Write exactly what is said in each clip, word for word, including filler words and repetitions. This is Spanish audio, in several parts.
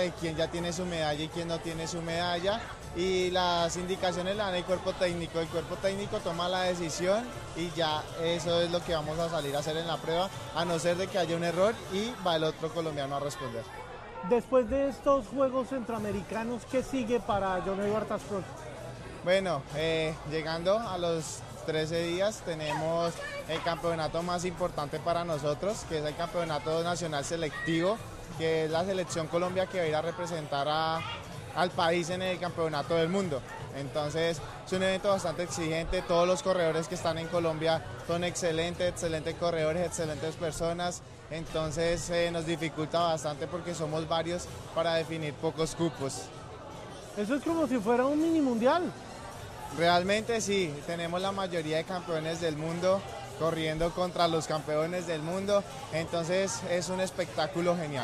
de quién ya tiene su medalla y quién no tiene su medalla, y las indicaciones las da el cuerpo técnico. El cuerpo técnico toma la decisión y ya eso es lo que vamos a salir a hacer en la prueba, a no ser de que haya un error y va el otro colombiano a responder. Después de estos Juegos Centroamericanos, ¿qué sigue para John Edward Asprun? Bueno, eh, llegando a los trece días tenemos el campeonato más importante para nosotros, que es el Campeonato Nacional Selectivo, que es la selección Colombia que va a ir a representar a, al país en el Campeonato del Mundo. Entonces es un evento bastante exigente, todos los corredores que están en Colombia son excelentes, excelentes corredores, excelentes personas, entonces eh, nos dificulta bastante porque somos varios para definir pocos cupos. Eso es como si fuera un mini mundial. Realmente sí, tenemos la mayoría de campeones del mundo corriendo contra los campeones del mundo, entonces es un espectáculo genial.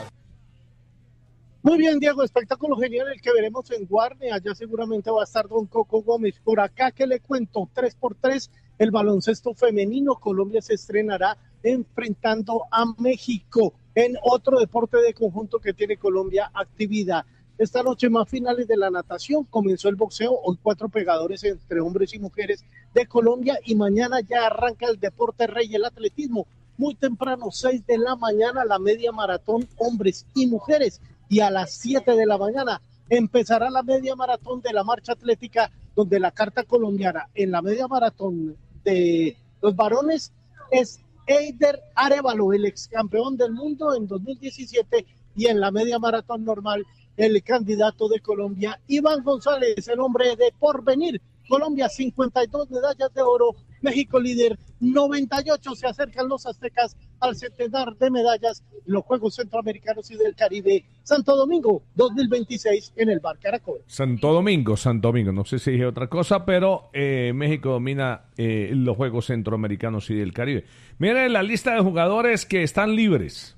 Muy bien, Diego, espectáculo genial el que veremos en Guarne. Allá seguramente va a estar don Coco Gómez. Por acá, ¿qué le cuento? tres por tres, el baloncesto femenino. Colombia se estrenará enfrentando a México en otro deporte de conjunto que tiene Colombia actividad. Esta noche más finales de la natación, comenzó el boxeo, hoy cuatro pegadores entre hombres y mujeres de Colombia, y mañana ya arranca el deporte rey, el atletismo. Muy temprano, seis de la mañana, la media maratón hombres y mujeres, y a las siete de la mañana empezará la media maratón de la marcha atlética, donde la carta colombiana en la media maratón de los varones es Eider Arévalo, el ex campeón del mundo en dos mil diecisiete, y en la media maratón normal el candidato de Colombia, Iván González, el hombre de porvenir. Colombia, cincuenta y dos medallas de oro, México líder, noventa y ocho, se acercan los aztecas al centenar de medallas en los Juegos Centroamericanos y del Caribe, Santo Domingo, dos mil veintiséis, en el Bar Caracol. Santo Domingo, Santo Domingo, no sé si dije otra cosa, pero eh, México domina eh, los Juegos Centroamericanos y del Caribe. Miren la lista de jugadores que están libres,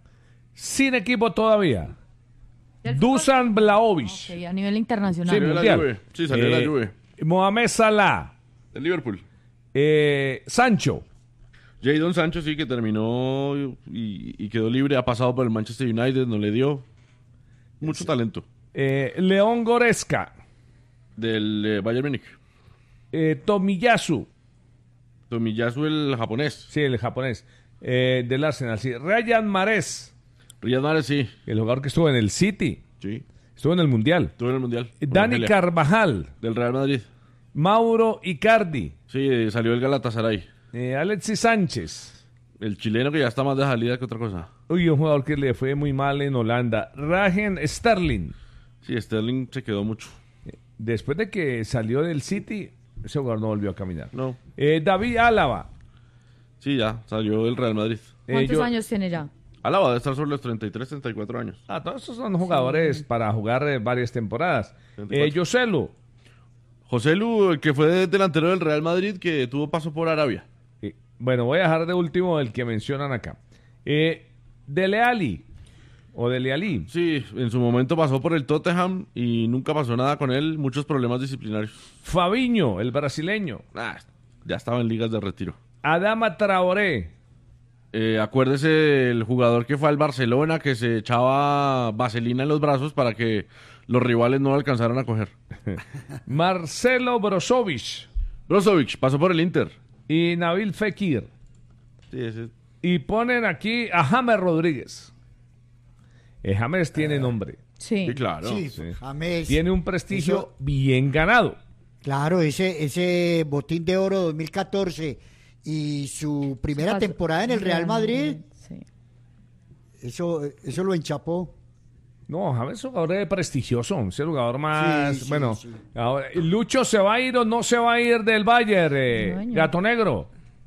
sin equipo todavía. Dusan Vlahovic. Okay, a nivel internacional. Sí, mundial. Sí, salió eh, de la Juve. Mohamed Salah. De Liverpool. Eh, Sancho. Jadon Sancho sí que terminó y, y quedó libre. Ha pasado por el Manchester United, no le dio. Mucho sí. talento. Eh, León Goretzka. Del eh, Bayern Múnich. Eh, Tomiyasu. Tomiyasu, el japonés. Sí, el japonés. Eh, del Arsenal, sí. Ryan Mahrez. Riyad Mahrez, sí. El jugador que estuvo en el City. Sí. Estuvo en el Mundial. Estuvo en el Mundial. Dani Carvajal. Del Real Madrid. Mauro Icardi. Sí, salió el Galatasaray. Eh, Alexis Sánchez. El chileno que ya está más de salida que otra cosa. Uy, un jugador que le fue muy mal en Holanda. Raheem Sterling. Sí, Sterling se quedó mucho. Después de que salió del City, ese jugador no volvió a caminar. No. Eh, David Álava. Sí, ya, salió del Real Madrid. ¿Cuántos eh, yo... años tiene ya? Álava debe estar sobre los treinta y tres, treinta y cuatro años. Ah, todos esos son jugadores sí. para jugar eh, varias temporadas. Eh, Joselu. Joselu, que fue delantero del Real Madrid, que tuvo paso por Arabia. Eh, bueno, voy a dejar de último el que mencionan acá. Eh, Dele Alli. O Dele Alli. Sí, en su momento pasó por el Tottenham y nunca pasó nada con él. Muchos problemas disciplinarios. Fabinho, el brasileño. Ah, ya estaba en ligas de retiro. Adama Traoré. Eh, acuérdese el jugador que fue al Barcelona, que se echaba vaselina en los brazos para que los rivales no lo alcanzaran a coger. Marcelo Brozovic. Brozovic, pasó por el Inter. Y Nabil Fekir. Sí, ese. Y ponen aquí a James Rodríguez. Eh, James tiene nombre. Sí, sí claro. Sí, sí. James. Tiene un prestigio Eso... bien ganado. Claro, ese, ese botín de oro dos mil catorce y su primera temporada en el Real Madrid, sí. eso, eso lo enchapó. No, James es un jugador prestigioso, es el jugador más... Sí, sí, bueno, sí. Ahora, ¿Lucho se va a ir o no se va a ir del Bayern, eh, no, Gato Negro?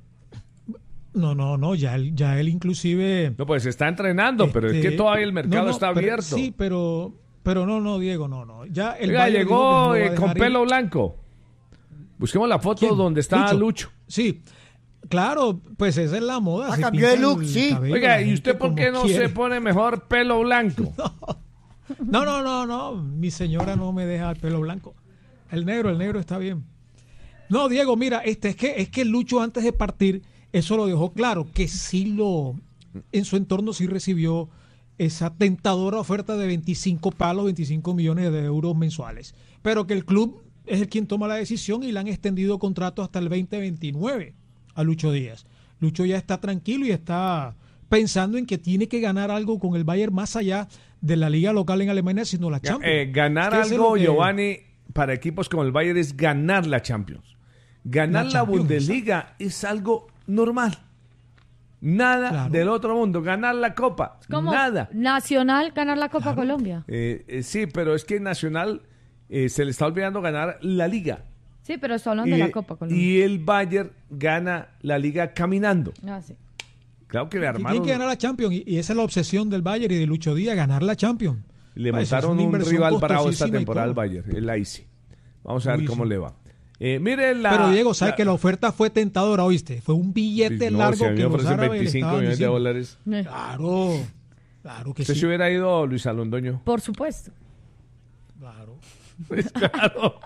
No, no, no, ya él, ya él inclusive... No, pues está entrenando, este, pero es que todavía el mercado no, no, está pero, abierto. Sí, pero, pero no, no, Diego, no, no. Ya el Oiga, llegó no eh, con pelo ir. blanco. Busquemos la foto ¿Quién? donde está Lucho. Lucho. Sí, claro, pues esa es la moda. Ah, cambió de look, sí. Cabello, Oiga, ¿y usted por qué no quiere. se pone mejor pelo blanco? No, no, no, no, mi señora no me deja el pelo blanco. El negro, el negro está bien. No, Diego, mira, este es que es que Lucho antes de partir, eso lo dejó claro, que sí lo, en su entorno sí recibió esa tentadora oferta de veinticinco palos, veinticinco millones de euros mensuales. Pero que el club es el quien toma la decisión y le han extendido contrato hasta el veinte veintinueve a Lucho Díaz. Lucho ya está tranquilo y está pensando en que tiene que ganar algo con el Bayern más allá de la liga local en Alemania, sino la Champions. Eh, ganar es que algo, que... Giovanni, para equipos como el Bayern es ganar la Champions. Ganar la, la Bundesliga exacto. es algo normal. Nada claro. del otro mundo. Ganar la Copa, ¿Cómo? Nada. Nacional ganar la Copa claro. Colombia. Eh, eh, sí, pero es que Nacional eh, se le está olvidando ganar la Liga. Sí, pero está hablando y, de la Copa Colombia. Y el Bayern gana la Liga caminando. Ah, sí. Claro que le armaron. Tiene que ganar la Champions y, y esa es la obsesión del Bayern y de Lucho Díaz, ganar la Champions. Le pues montaron un rival bravo esta temporada al Bayern, el Leipzig. Vamos a ver Uy, cómo sí. le va. Eh, mire la, Pero Diego, ¿sabes la, que la oferta fue tentadora, oíste? Fue un billete no, largo si a mí que me los árabes veinticinco millones de diciendo. dólares. Claro, claro que ¿Usted sí. se hubiera ido, Luis Alondoño? Por supuesto. Claro. Pues claro.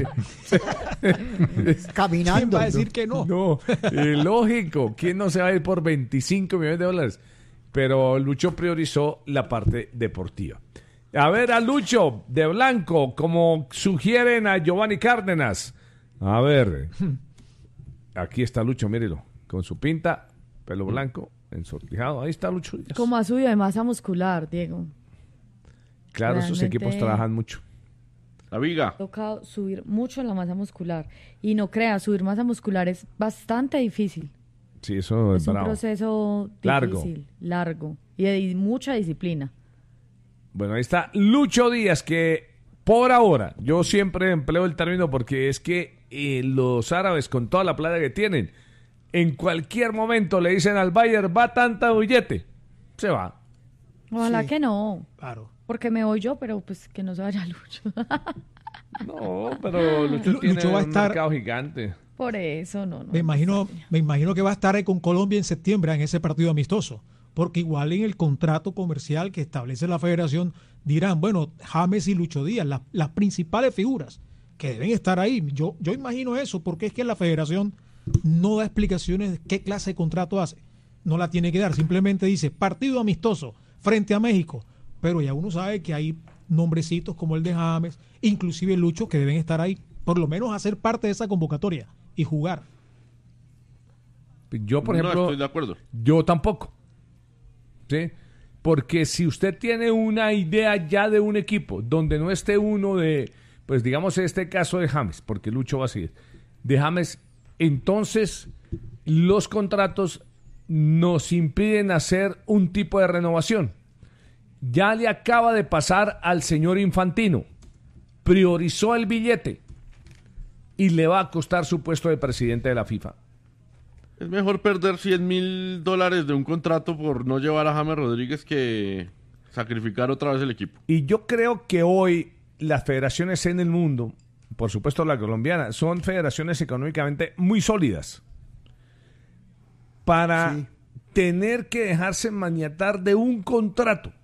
Caminando. ¿Quién va a decir que no? No, eh, lógico. ¿Quién no se va a ir por veinticinco millones de dólares? Pero Lucho priorizó la parte deportiva. A ver a Lucho de blanco, como sugieren a Giovanni Cárdenas. A ver, aquí está Lucho, mírelo, con su pinta, pelo blanco, ensortijado. Ahí está Lucho Díaz. Como ha subido de masa muscular, Diego. Claro, Realmente... esos equipos trabajan mucho. La viga. Ha tocado subir mucho la masa muscular. Y no creas, subir masa muscular es bastante difícil. Sí, eso es, es un bravo. proceso difícil, largo, largo y de mucha disciplina. Bueno, ahí está Lucho Díaz, que por ahora, yo siempre empleo el término porque es que eh, los árabes, con toda la plata que tienen, en cualquier momento le dicen al Bayern, va tanta billete, se va. Ojalá Sí. que no. Claro. Porque me voy yo, pero pues que no se vaya Lucho. No, pero Lucho Lu- tiene Lucho va a un estar- mercado gigante. Por eso, no, no. Me imagino, me imagino que va a estar ahí con Colombia en septiembre en ese partido amistoso, porque igual en el contrato comercial que establece la federación dirán, bueno, James y Lucho Díaz, la- las principales figuras que deben estar ahí. Yo, yo imagino eso, porque es que la federación no da explicaciones de qué clase de contrato hace. No la tiene que dar, simplemente dice partido amistoso frente a México, pero ya uno sabe que hay nombrecitos como el de James, inclusive Lucho, que deben estar ahí, por lo menos hacer parte de esa convocatoria y jugar. Yo, por no ejemplo, estoy de acuerdo. yo tampoco. ¿Sí? Porque si usted tiene una idea ya de un equipo donde no esté uno de, pues digamos en este caso de James, porque Lucho va a seguir, de James, entonces los contratos nos impiden hacer un tipo de renovación. Ya le acaba de pasar al señor Infantino. Priorizó el billete y le va a costar su puesto de presidente de la FIFA. Es mejor perder cien mil dólares de un contrato por no llevar a James Rodríguez que sacrificar otra vez el equipo. Y yo creo que hoy las federaciones en el mundo, por supuesto la colombiana, son federaciones económicamente muy sólidas para sí. tener que dejarse maniatar de un contrato.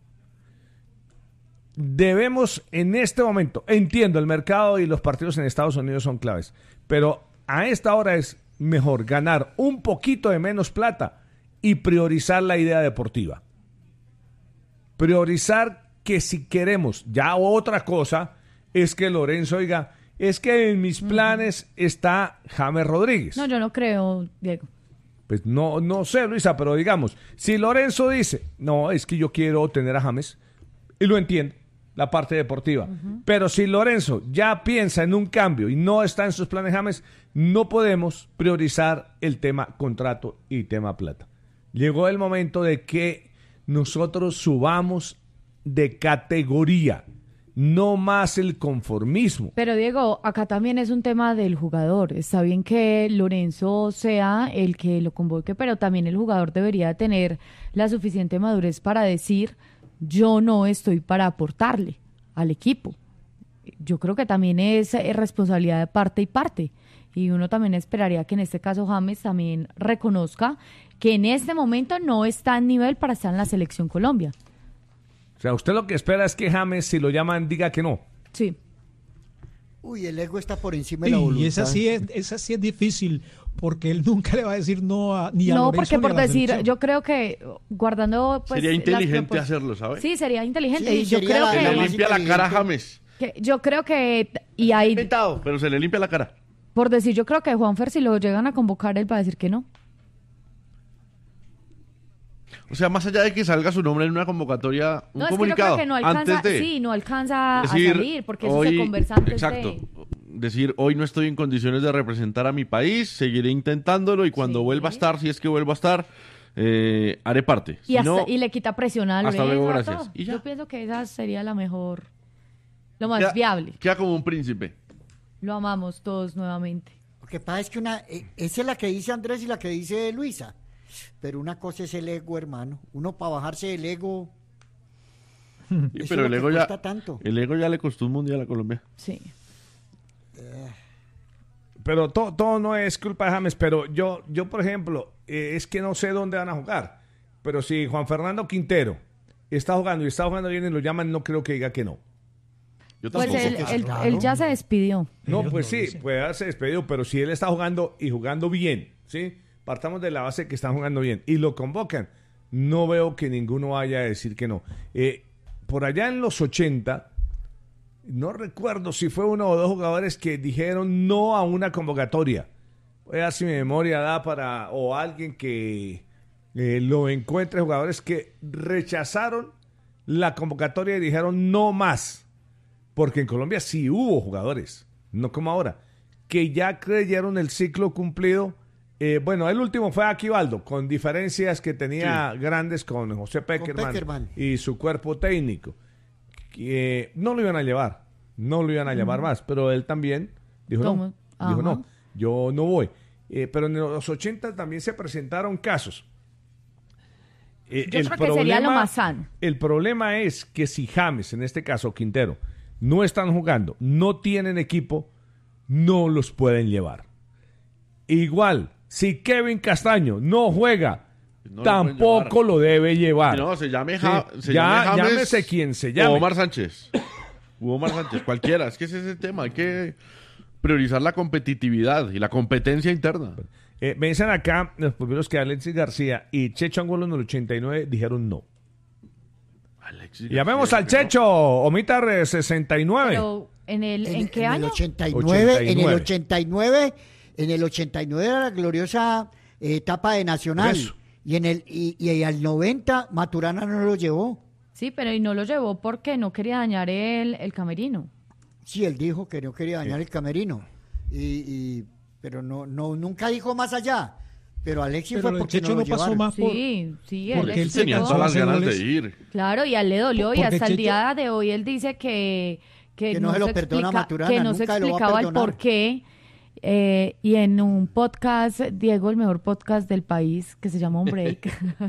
Debemos en este momento, entiendo, el mercado y los partidos en Estados Unidos son claves, pero a esta hora es mejor ganar un poquito de menos plata y priorizar la idea deportiva. Priorizar que si queremos, ya otra cosa es que Lorenzo diga, es que en mis planes está James Rodríguez. No, yo no creo, Diego. Pues no, no sé, Luisa, pero digamos, si Lorenzo dice, no, es que yo quiero tener a James, y lo entiendo, la parte deportiva. Uh-huh. Pero si Lorenzo ya piensa en un cambio y no está en sus planes James, no podemos priorizar el tema contrato y tema plata. Llegó el momento de que nosotros subamos de categoría, no más el conformismo. Pero Diego, acá también es un tema del jugador. Está bien que Lorenzo sea el que lo convoque, pero también el jugador debería tener la suficiente madurez para decir, yo no estoy para aportarle al equipo. Yo creo que también es responsabilidad de parte y parte. Y uno también esperaría que en este caso James también reconozca que en este momento no está en nivel para estar en la Selección Colombia. O sea, usted lo que espera es que James, si lo llaman, diga que no. Sí. Uy, el ego está por encima de la voluntad. Y esa sí es, esa sí es difícil, porque él nunca le va a decir no a, ni a No, Lorenzo porque ni por a la decir, selección. yo creo que guardando pues Sería las inteligente propor- hacerlo, ¿sabes? Sí, sería inteligente. Sí, y yo sería creo la- Se la le más que, limpia la cara a inteligente. James. que yo creo que y hay Inventado, pero se le limpia la cara. por decir, yo creo que Juanfer si lo llegan a convocar él va a decir que no. O sea, más allá de que salga su nombre en una convocatoria, un No, es que yo comunicado creo que no alcanza, antes de sí, no alcanza decir, a salir porque eso hoy- se conversa antes exacto, de. decir, hoy no estoy en condiciones de representar a mi país, seguiré intentándolo y cuando Sí. vuelva a estar, si es que vuelva a estar, eh, haré parte. Y, Si hasta- no, y le quita presión a hasta Lorenzo, luego, a gracias. todo. Y ya. Yo pienso que esa sería la mejor, lo más queda, viable. queda como un príncipe. Lo amamos todos nuevamente. Lo que pasa es que una, eh, esa es la que dice Andrés y la que dice Luisa. Pero una cosa es el ego, hermano. Uno para bajarse del ego. Sí, eso pero es el lo ego, que ya, cuesta tanto. el ego ya le costó un mundial a Colombia. Sí. Pero to- todo no es culpa de James, pero yo, yo por ejemplo, eh, es que no sé dónde van a jugar. Pero si Juan Fernando Quintero está jugando y está jugando bien y lo llaman, no creo que diga que no. Yo Pues tampoco. él, él- claro. él ya se despidió. No, Ellos pues no sí, dicen. puede haberse despedido, pero si él está jugando y jugando bien, ¿sí? Partamos de la base que están jugando bien y lo convocan, no veo que ninguno vaya a decir que no. Eh, por allá en los ochenta, no recuerdo si fue uno o dos jugadores que dijeron no a una convocatoria. Voy a ver si mi memoria da para, o alguien que eh, lo encuentre, jugadores que rechazaron la convocatoria y dijeron no más. Porque en Colombia sí hubo jugadores, no como ahora, que ya creyeron el ciclo cumplido. Eh, bueno, el último fue Aquivaldo, con diferencias que tenía grandes con José Peckerman, Peckerman. y su cuerpo técnico. Que no lo iban a llevar, no lo iban a llevar más, pero él también dijo Toma. no, dijo Ajá. no, yo no voy. Eh, pero en los ochenta también se presentaron casos. Eh, Yo creo que sería lo más sano. El problema es que si James, en este caso Quintero, no están jugando, no tienen equipo, no los pueden llevar. Igual, si Kevin Castaño no juega, No lo tampoco pueden lo debe llevar. Si no, se llame, Ja- Sí, se ya- llame James llámese quien se llame. o Omar Sánchez. U Omar Sánchez, cualquiera. Es que ese es el tema. Hay que priorizar la competitividad y la competencia interna. Eh, me dicen acá los primeros que Alexis García y Checho Angulo en el ochenta y nueve dijeron no. Alexis Llamemos García, al ¿no? Checho, Omitar sesenta y nueve. Pero en el ¿en, qué en año? El ochenta y nueve, ochenta y en el nueve. ochenta y nueve, en el ochenta y nueve era la gloriosa eh, etapa de Nacional. Por eso. Y en el y, y al noventa Maturana no lo llevó. Sí, pero y no lo llevó porque no quería dañar el, el camerino. Sí, él dijo que no quería dañar el camerino. Y, y- pero no, no, nunca dijo más allá. Pero Alexis Pero fue el porque Checho no lo no pasó llevaron. más por... Sí, sí, porque él él se Tenía explicó. cansó. todas las ganas goles. de ir. Claro, y a él le dolió y Porque hasta el Checho- día de hoy él dice que, que, Que no se lo perdona a Maturana, que no se nunca lo va a explicaba el perdonar. por qué. Eh, y en un podcast, Diego, el mejor podcast del país, que se llama Un Break,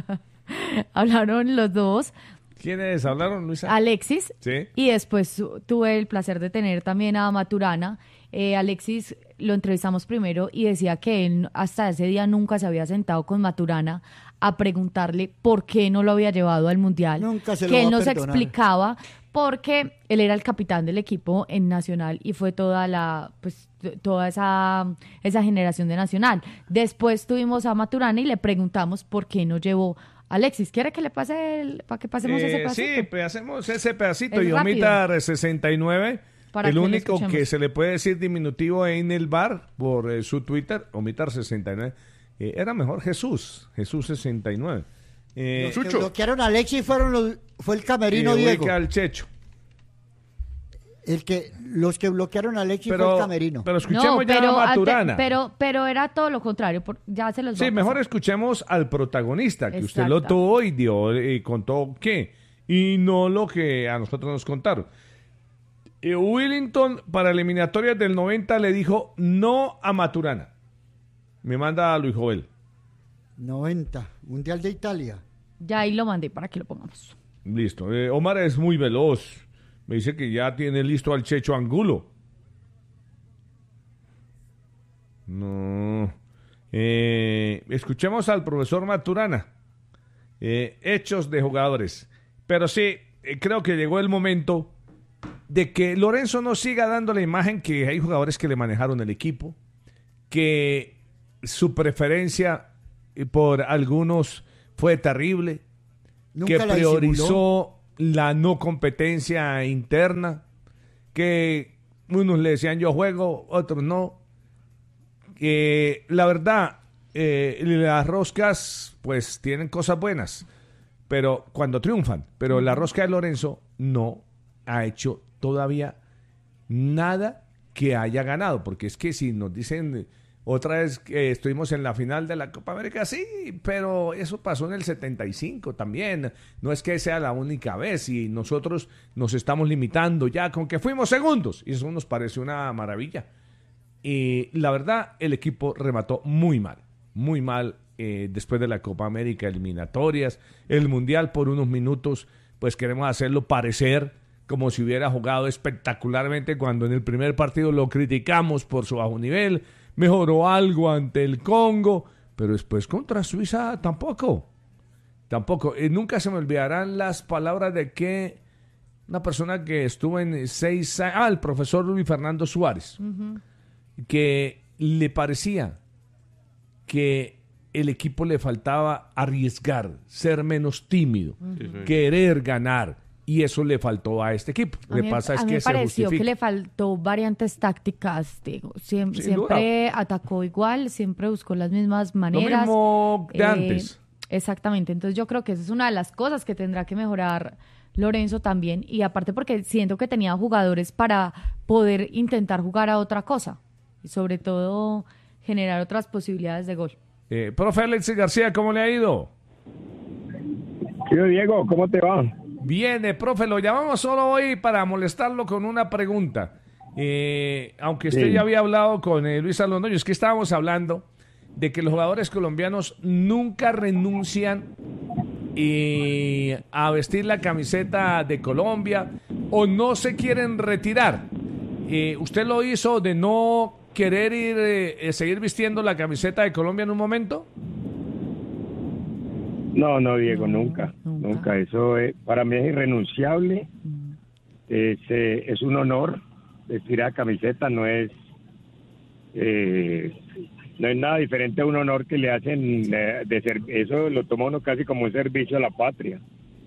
hablaron los dos, ¿Quiénes hablaron, Luisa? Alexis, Sí. y después su- tuve el placer de tener también a Maturana. Eh, Alexis lo entrevistamos primero y decía que él hasta ese día nunca se había sentado con Maturana a preguntarle por qué no lo había llevado al Mundial. Nunca se lo que va él a no se perdonar. explicaba porque él era el capitán del equipo en Nacional y fue toda la pues t- toda esa esa generación de Nacional. Después tuvimos a Maturana y le preguntamos por qué no llevó a Alexis. ¿Quiere que le pase el, para que pasemos ese Eh, pedacito? sí, pues hacemos ese pedacito. Es Y Omitar sesenta y nueve, Para el que lo único escuchemos. que se le puede decir diminutivo en el bar por eh, su Twitter, Omitar sesenta y nueve. Eh, era mejor Jesús, Jesús sesenta y nueve. Eh, Los que Chucho. bloquearon a Alexis fueron los, fue el camerino que Diego. ubica al Checho. El que, los que bloquearon a Alexis fue Pero, el camerino. pero escuchemos ya pero, a ante- Maturana. pero, pero era todo lo contrario. por- ya se los voy Sí, a mejor pasar. escuchemos al protagonista, que usted lo Exactamente. tuvo y dio y contó qué, y no lo que a nosotros nos contaron. Eh, Willington para eliminatorias del noventa le dijo no a Maturana. Me manda a Luis Joel. noventa, Mundial de Italia. Ya ahí lo mandé para que lo pongamos. Listo. Eh, Omar es muy veloz. Me dice que ya tiene listo al Checho Angulo. No. Eh, escuchemos al profesor Maturana. Eh, hechos de jugadores. Pero sí, eh, creo que llegó el momento de que Lorenzo no siga dando la imagen que hay jugadores que le manejaron el equipo, que su preferencia por algunos fue terrible, Nunca que la priorizó la no competencia interna, que unos le decían yo juego, otros no. Que la verdad, eh, las roscas pues tienen cosas buenas, pero cuando triunfan, pero la rosca de Lorenzo no ha hecho todavía nada que haya ganado, porque es que si nos dicen otra vez que estuvimos en la final de la Copa América, sí, pero eso pasó en el setenta y cinco también, no es que sea la única vez y nosotros nos estamos limitando ya con que fuimos segundos y eso nos parece una maravilla. Y la verdad, el equipo remató muy mal, muy mal eh, después de la Copa América, eliminatorias, el Mundial por unos minutos, pues queremos hacerlo parecer como si hubiera jugado espectacularmente cuando en el primer partido lo criticamos por su bajo nivel, mejoró algo ante el Congo, pero después contra Suiza tampoco, tampoco. Eh, nunca se me olvidarán las palabras de que una persona que estuvo en seis años, ah, el profesor Luis Fernando Suárez, uh-huh. que le parecía que el equipo le faltaba arriesgar, ser menos tímido, uh-huh. querer ganar. Y eso le faltó a este equipo. A le mí, pasa es a mí que me se pareció justifica. que le faltó variantes tácticas. Digo. Siem- Sin siempre duda. atacó igual, siempre buscó las mismas maneras. Lo mismo de Eh, antes. Exactamente. Entonces yo creo que esa es una de las cosas que tendrá que mejorar Lorenzo también. Y aparte porque siento que tenía jugadores para poder intentar jugar a otra cosa. Y sobre todo generar otras posibilidades de gol. Eh, profe Alexis García, ¿cómo le ha ido? Tío Diego, ¿cómo te va? Bien, eh, profe, lo llamamos solo hoy para molestarlo con una pregunta. Eh, aunque usted Sí. ya había hablado con eh, Luis Alonso, es que estábamos hablando de que los jugadores colombianos nunca renuncian eh, a vestir la camiseta de Colombia o no se quieren retirar. Eh, ¿Usted lo hizo de no querer ir, eh, seguir vistiendo la camiseta de Colombia en un momento? No, no, Diego, No, nunca, nunca. nunca. Eso es, para mí es irrenunciable. Mm. Es, eh, es un honor vestir la camiseta, no es eh, no es nada diferente a un honor que le hacen eh, de ser, eso lo toma uno casi como un servicio a la patria.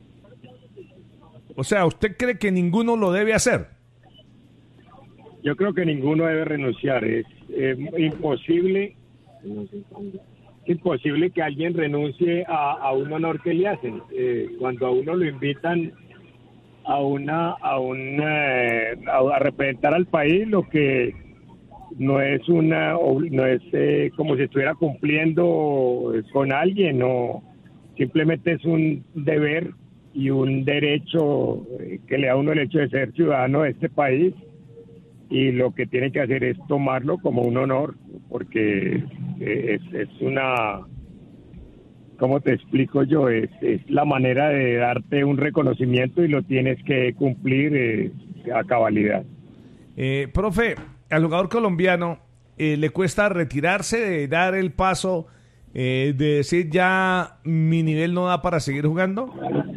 O sea, ¿usted cree que ninguno lo debe hacer? Yo creo que ninguno debe renunciar, es eh, imposible imposible que alguien renuncie a, a un honor que le hacen. Eh, cuando a uno lo invitan a una a una eh, a, a representar al país, lo que no es una no es eh, como si estuviera cumpliendo con alguien, no, simplemente es un deber y un derecho eh, que le da a uno el hecho de ser ciudadano de este país, y lo que tiene que hacer es tomarlo como un honor, porque es, es una, ¿cómo te explico yo? Es, es la manera de darte un reconocimiento y lo tienes que cumplir eh, a cabalidad. Eh, profe, al jugador colombiano eh, le cuesta retirarse, de dar el paso, eh, de decir ya mi nivel no da para seguir jugando.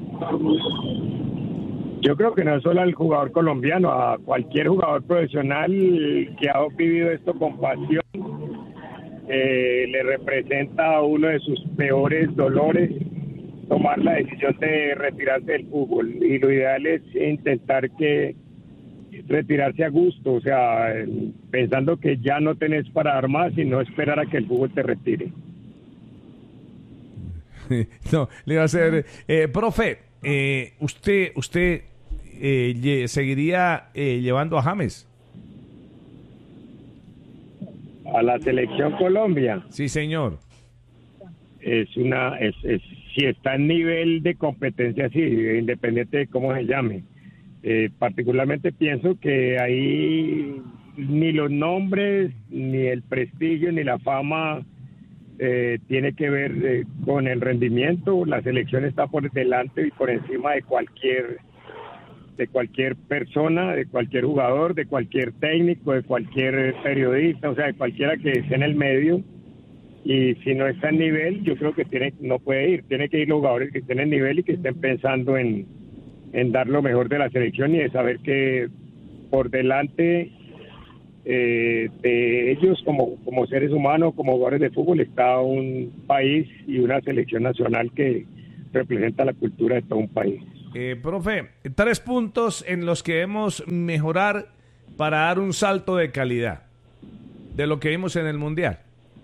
Yo creo que no solo al jugador colombiano, a cualquier jugador profesional que ha vivido esto con pasión, eh, le representa a uno de sus peores dolores tomar la decisión de retirarse del fútbol, y lo ideal es intentar que retirarse a gusto, o sea, pensando que ya no tenés para dar más y no esperar a que el fútbol te retire. No, le iba a hacer, eh, profe, eh, usted, usted eh, lle- seguiría eh, llevando a James. A la selección Colombia Sí, señor. es una, es, es si está en nivel de competencia, sí, independiente de cómo se llame. Eh, particularmente pienso que ahí ni los nombres, ni el prestigio, ni la fama eh, tiene que ver eh, con el rendimiento. La selección está por delante y por encima de cualquier de cualquier persona, de cualquier jugador, de cualquier técnico, de cualquier periodista, o sea, de cualquiera que esté en el medio. Y si no está en nivel, yo creo que tiene no puede ir. Tiene que ir los jugadores que estén en nivel y que estén pensando en, en dar lo mejor de la selección y de saber que por delante eh, de ellos como, como seres humanos, como jugadores de fútbol, está un país y una selección nacional que representa la cultura de todo un país. Eh, profe, tres puntos en los que debemos mejorar para dar un salto de calidad de lo que vimos en el Mundial.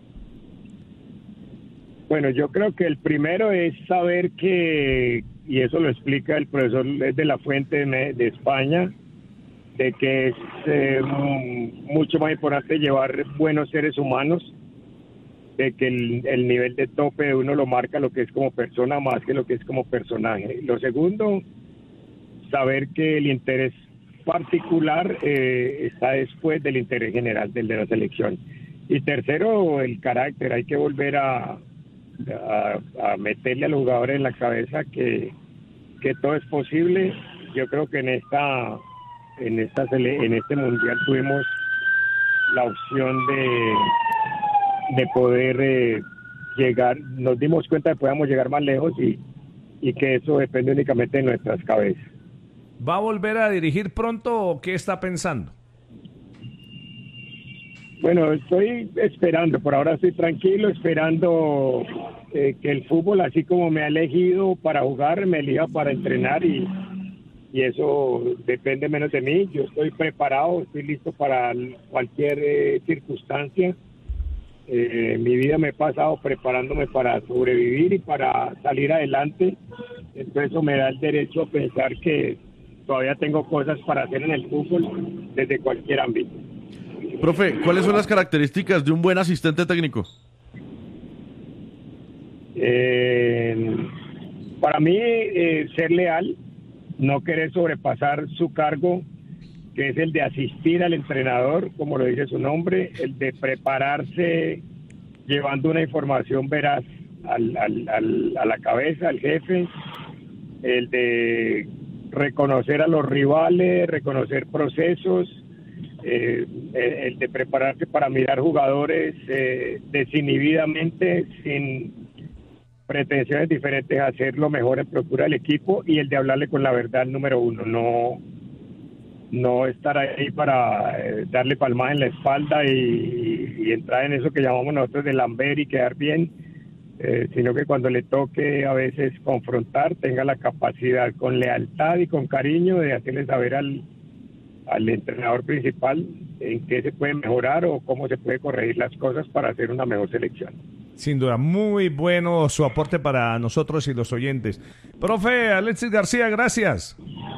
Bueno, yo creo que el primero es saber que, y eso lo explica el profesor de la Fuente de, de España, de que es eh, mucho más importante llevar buenos seres humanos, de que el, el nivel de tope de uno lo marca lo que es como persona más que lo que es como personaje. Lo segundo, saber que el interés particular eh, está después del interés general, del de la selección. Y tercero, el carácter. Hay que volver a, a, a meterle a los jugadores en la cabeza que, que todo es posible. Yo creo que en esta en esta en este mundial tuvimos la opción de de poder eh, llegar, nos dimos cuenta de que podíamos llegar más lejos y, y que eso depende únicamente de nuestras cabezas. ¿Va a volver a dirigir pronto o qué está pensando? Bueno, estoy esperando, por ahora estoy tranquilo, esperando eh, que el fútbol, así como me ha elegido para jugar, me elija para entrenar y, y eso depende menos de mí. Yo estoy preparado, estoy listo para cualquier eh, circunstancia. Eh, mi vida me he pasado preparándome para sobrevivir y para salir adelante, entonces eso me da el derecho a pensar que todavía tengo cosas para hacer en el fútbol desde cualquier ámbito. Profe, ¿cuáles son las características de un buen asistente técnico? Eh, para mí, eh, ser leal, no querer sobrepasar su cargo, que es el de asistir al entrenador, como lo dice su nombre, el de prepararse llevando una información veraz al, al, al, a la cabeza, al jefe, el de reconocer a los rivales, reconocer procesos, eh, el de prepararse para mirar jugadores eh, desinhibidamente, sin pretensiones diferentes, a hacer lo mejor en procura del equipo, y el de hablarle con la verdad, número uno, no no estar ahí para eh, darle palmadas en la espalda y, y entrar en eso que llamamos nosotros de lamber y quedar bien, eh, sino que cuando le toque a veces confrontar, tenga la capacidad con lealtad y con cariño de hacerle saber al, al entrenador principal en qué se puede mejorar o cómo se puede corregir las cosas para hacer una mejor selección. Sin duda, muy bueno su aporte para nosotros y los oyentes. Profe Alexis García, gracias.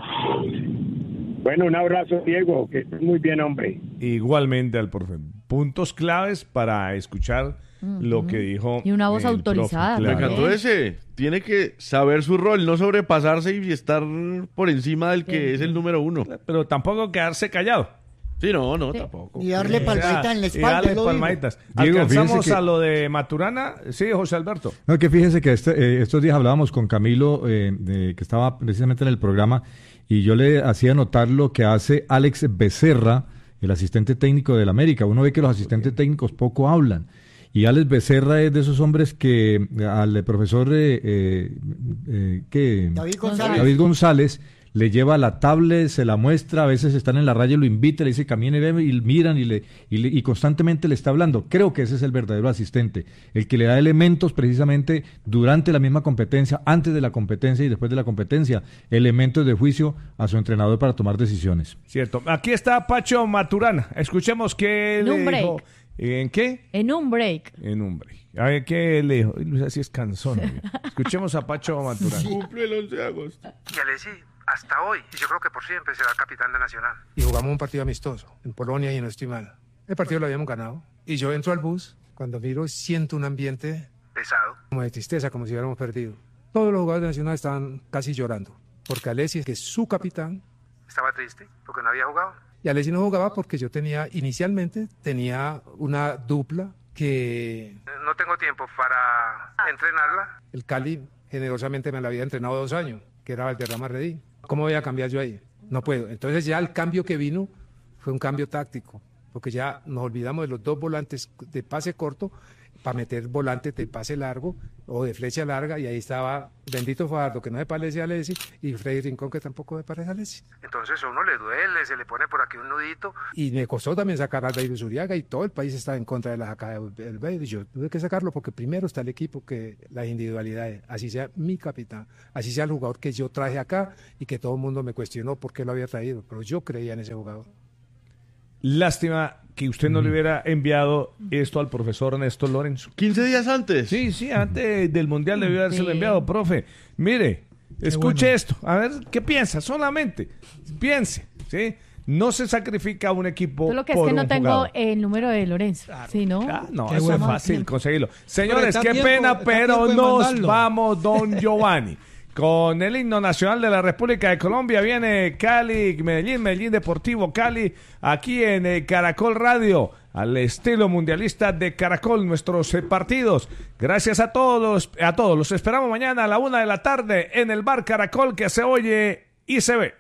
Bueno, un abrazo, Diego, que estés muy bien, hombre. Igualmente al profe. Puntos claves para escuchar uh-huh. lo que dijo. Y una voz autorizada. Profe, claro. Me encantó ese. Tiene que saber su rol, no sobrepasarse y estar por encima del que sí. es el número uno. Pero tampoco quedarse callado. Sí, no, no, sí. tampoco. Y darle palmaditas en la espalda. Y darle palmaditas. Diego, alcanzamos que... a lo de Maturana. Sí, José Alberto. No, que fíjese que este, eh, estos días hablábamos con Camilo, eh, de, que estaba precisamente en el programa, y yo le hacía notar lo que hace Alex Becerra, el asistente técnico del América. Uno ve que los asistentes técnicos poco hablan. Y Alex Becerra es de esos hombres que al profesor eh, eh, eh, que David González. David González le lleva la tablet, se la muestra, a veces están en la raya y lo invita, le dice camine, ve, y miran y, le, y, le, y constantemente le está hablando. Creo que ese es el verdadero asistente, el que le da elementos precisamente durante la misma competencia, antes de la competencia y después de la competencia, elementos de juicio a su entrenador para tomar decisiones. Cierto. Aquí está Pacho Maturana. Escuchemos qué le un dijo. ¿En qué? En un break. En un break. A ver, ¿qué le dijo? Luis, así es cansón. Escuchemos a Pacho Maturana. Cumple el once de agosto. Y Alessi, hasta hoy, y yo creo que por siempre será capitán de Nacional. Y jugamos un partido amistoso en Polonia y no estoy mal. El partido lo habíamos ganado. Y yo entro al bus, cuando miro siento un ambiente pesado, como de tristeza, como si hubiéramos perdido. Todos los jugadores de Nacional estaban casi llorando, porque Alessi, que es su capitán, estaba triste porque no había jugado. Y Alessi no jugaba porque yo tenía, inicialmente, tenía una dupla que... No tengo tiempo para entrenarla. El Cali generosamente me la había entrenado dos años, que era Valderrama Redín. ¿Cómo voy a cambiar yo ahí? No puedo. Entonces ya el cambio que vino fue un cambio táctico, porque ya nos olvidamos de los dos volantes de pase corto para meter volantes de pase largo o de flecha larga, y ahí estaba Bendito Fajardo, que no se parece a Alessi, y Freddy Rincón, que tampoco se parece a Alessi. Entonces a uno le duele, se le pone por aquí un nudito. Y me costó también sacar al David Zuriaga, y todo el país estaba en contra de la sacada del David. Yo tuve que sacarlo porque primero está el equipo, que las individualidades, así sea mi capitán, así sea el jugador que yo traje acá y que todo el mundo me cuestionó por qué lo había traído, pero yo creía en ese jugador. Lástima que usted no le hubiera enviado esto al profesor Néstor Lorenzo. ¿quince días antes? Sí, sí, antes del Mundial debió haberse Sí. enviado. Profe, mire, Qué escuche bueno. esto, a ver qué piensa, solamente piense, ¿sí? No se sacrifica un equipo Yo lo que es por que no un tengo jugador. el número de Lorenzo. Sí, ¿no? Ah, no, Qué eso bueno. es fácil conseguirlo. Señores, está qué tiempo- pena, está pero tiempo de nos mandarlo. vamos, don Giovanni. Con el himno nacional de la República de Colombia viene Cali, Medellín, Medellín Deportivo Cali, aquí en eh, Caracol Radio, al estilo mundialista de Caracol, nuestros eh, partidos. Gracias a todos, a todos. Los esperamos mañana a la una de la tarde en el Bar Caracol, que se oye y se ve.